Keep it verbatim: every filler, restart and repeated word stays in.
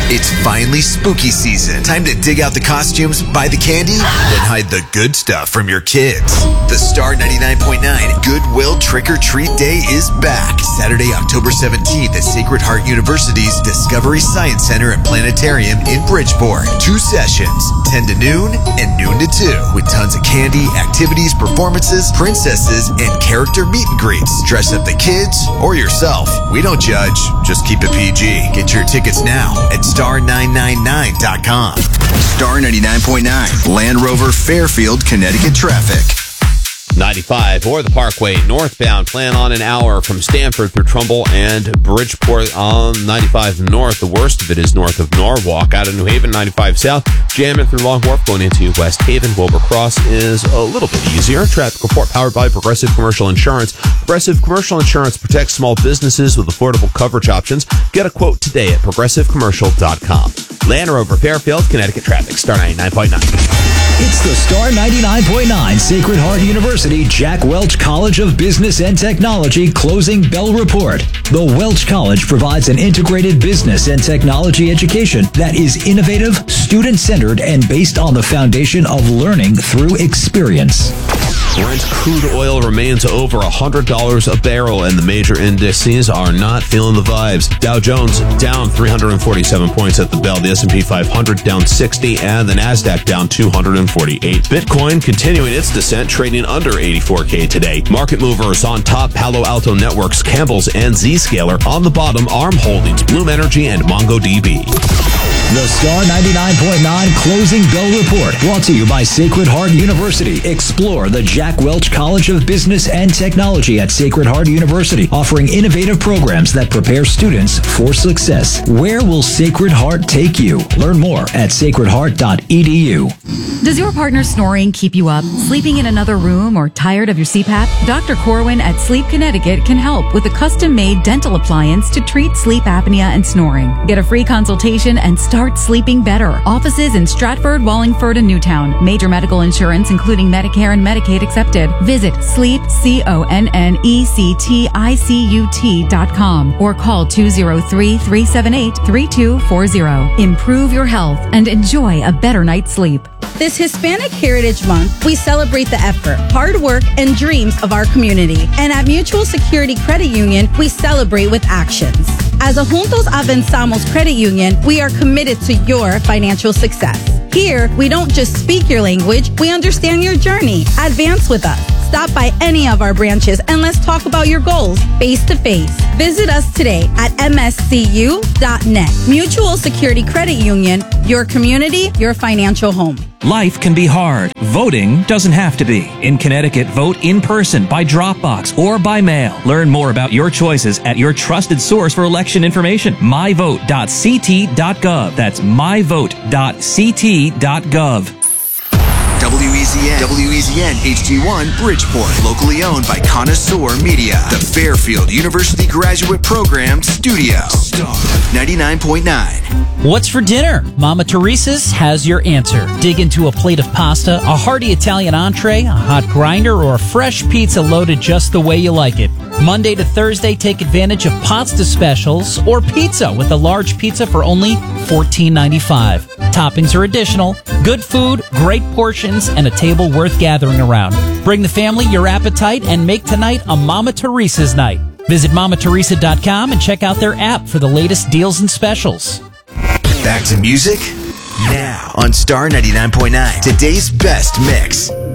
It's finally spooky season. Time to dig out the costumes, buy the candy, then hide the good stuff from your kids. The Star ninety-nine point nine Goodwill Trick or Treat Day is back. Saturday, October seventeenth at Sacred Heart University's Discovery Science Center and Planetarium in Bridgeport. Two sessions, ten to noon and noon to two, with tons of candy, activities, performances, princesses, and character meet and greets. Dress up the kids or yourself. We don't judge, just keep it P G. Get your tickets now at star nine nine nine dot com. Star ninety-nine point nine, Land Rover Fairfield, Connecticut traffic. ninety-five or the Parkway northbound. Plan on an hour from Stamford through Trumbull and Bridgeport on ninety-five north. The worst of it is north of Norwalk. Out of New Haven, ninety-five south. Jamming through Long Wharf going into West Haven. Wilbur Cross is a little bit easier. Traffic report powered by Progressive Commercial Insurance. Progressive Commercial Insurance protects small businesses with affordable coverage options. Get a quote today at progressive commercial dot com. Land Rover Fairfield, Connecticut traffic. Star ninety-nine point nine. It's the Star ninety-nine point nine Sacred Heart University Jack Welch College of Business and Technology Closing Bell Report. The Welch College provides an integrated business and technology education that is innovative, student-centered, and based on the foundation of learning through experience. Brent crude oil remains over one hundred dollars a barrel, and the major indices are not feeling the vibes. Dow Jones down three hundred forty-seven points at the bell. The S and P five hundred down sixty, and the NASDAQ down two hundred forty-eight. Bitcoin continuing its descent, trading under eighty-four K today. Market movers on top: Palo Alto Networks, Campbell's, and Zscaler. On the bottom, ARM Holdings, Bloom Energy, and MongoDB. The Star ninety-nine point nine Closing Bell Report, brought to you by Sacred Heart University. Explore the Jack Welch College of Business and Technology at Sacred Heart University, offering innovative programs that prepare students for success. Where will Sacred Heart take you? Learn more at sacred heart dot e d u. Does your partner snoring keep you up? Sleeping in another room or tired of your C PAP? Doctor Corwin at Sleep Connecticut can help with a custom-made dental appliance to treat sleep apnea and snoring. Get a free consultation and start sleeping better. Offices in Stratford, Wallingford, and Newtown. Major medical insurance, including Medicare and Medicaid accepted. Visit sleep, C O N N E C T I C U T dot com or call two oh three, three seven eight, three two four zero. Improve your health and enjoy a better night's sleep. This Hispanic Heritage Month, we celebrate the effort, hard work, and dreams of our community. And at Mutual Security Credit Union, we celebrate with actions. As a Juntos Avanzamos Credit Union, we are committed to your financial success. Here, we don't just speak your language, we understand your journey. Advance with us. Stop by any of our branches and let's talk about your goals face to face. Visit us today at m s c u dot net. Mutual Security Credit Union, your community, your financial home. Life can be hard. Voting doesn't have to be. In Connecticut, vote in person, by Dropbox, or by mail. Learn more about your choices at your trusted source for election information, my vote dot c t dot gov. That's my vote dot c t dot gov. W E Z N, W E Z N H D one Bridgeport, locally owned by Connoisseur Media, the Fairfield University Graduate Program Studio. Star ninety-nine point nine. What's for dinner? Mama Teresa's has your answer. Dig into a plate of pasta, a hearty Italian entree, a hot grinder, or a fresh pizza loaded just the way you like it. Monday to Thursday, take advantage of pasta specials or pizza with a large pizza for only fourteen ninety-five. Toppings are additional. Good food, great portions, and a table worth gathering around. Bring the family your appetite and make tonight a Mama Teresa's night. Visit mama teresa dot com and check out their app for the latest deals and specials. Back to music now on Star ninety-nine point nine. Today's best mix.